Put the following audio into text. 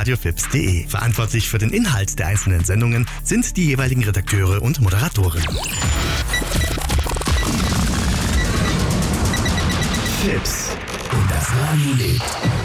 radiofips.de. Verantwortlich für den Inhalt der einzelnen Sendungen sind die jeweiligen Redakteure und Moderatoren. Fips und das Radio lebt.